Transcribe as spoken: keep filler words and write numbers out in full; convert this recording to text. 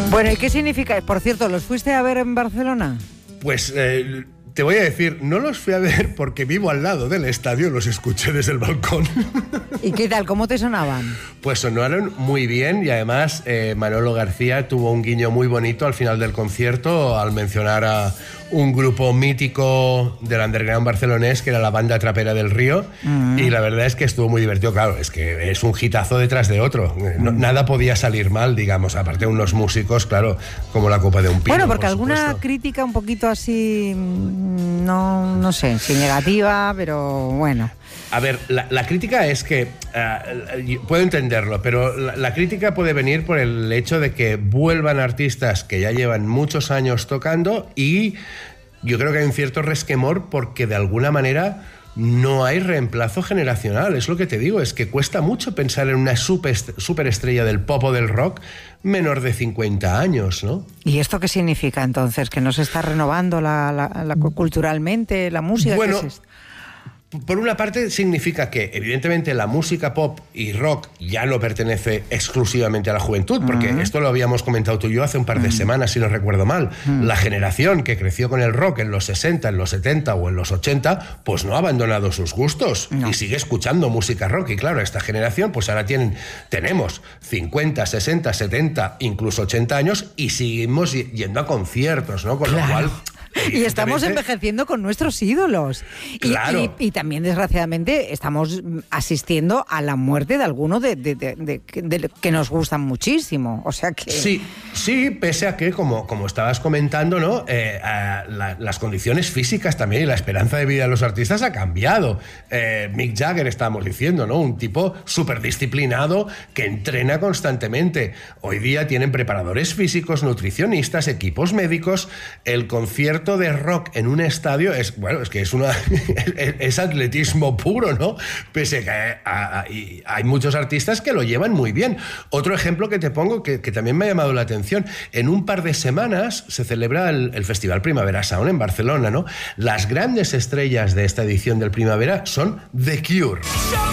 Bueno, ¿y qué significa? Por cierto, ¿los fuiste a ver en Barcelona? Pues eh, te voy a decir, no los fui a ver porque vivo al lado del estadio, los escuché desde el balcón. ¿Y qué tal? ¿Cómo te sonaban? Pues sonaron muy bien y además eh, Manolo García tuvo un guiño muy bonito al final del concierto al mencionar a un grupo mítico del underground barcelonés que era la Banda Trapera del Río, mm. y la verdad es que estuvo muy divertido. Claro, es que es un hitazo detrás de otro. No, mm. Nada podía salir mal, digamos, aparte de unos músicos, claro, como la copa de un pino. Bueno, porque por alguna supuesto. crítica un poquito así, no, no sé, si negativa, pero bueno. A ver, la, la crítica es que, uh, puedo entenderlo, pero la, la crítica puede venir por el hecho de que vuelvan artistas que ya llevan muchos años tocando, y yo creo que hay un cierto resquemor porque de alguna manera no hay reemplazo generacional. Es lo que te digo, es que cuesta mucho pensar en una super, superestrella del pop o del rock menor de cincuenta años, ¿no? ¿Y esto qué significa entonces? ¿Que no se está renovando la, la, la, culturalmente la música? Bueno, ¿Qué es esto? Por una parte significa que evidentemente la música pop y rock ya no pertenece exclusivamente a la juventud, porque uh-huh. esto lo habíamos comentado tú y yo hace un par de uh-huh. semanas, si no recuerdo mal. Uh-huh. La generación que creció con el rock en los sesenta, en los setenta o en los ochenta, pues no ha abandonado sus gustos no. y sigue escuchando música rock. Y claro, esta generación pues ahora tienen, tenemos cincuenta, sesenta, setenta, incluso ochenta años y seguimos yendo a conciertos, ¿no? Con claro. lo cual... Y estamos envejeciendo con nuestros ídolos. Claro. Y, y, y también, desgraciadamente, estamos asistiendo a la muerte de algunos de, de, de, de, de, de, que nos gustan muchísimo. O sea que... Sí, sí, pese a que, como, como estabas comentando, ¿no? Eh, la, las condiciones físicas también y la esperanza de vida de los artistas ha cambiado. Eh, Mick Jagger, estábamos diciendo, ¿no? Un tipo súper disciplinado que entrena constantemente. Hoy día tienen preparadores físicos, nutricionistas, equipos médicos. El concierto de rock en un estadio es, bueno, es que es una es atletismo puro, ¿no? Pese a que hay, hay muchos artistas que lo llevan muy bien. Otro ejemplo que te pongo que, que también me ha llamado la atención, en un par de semanas se celebra el, el Festival Primavera Sound en Barcelona, ¿no? Las grandes estrellas de esta edición del Primavera son The Cure.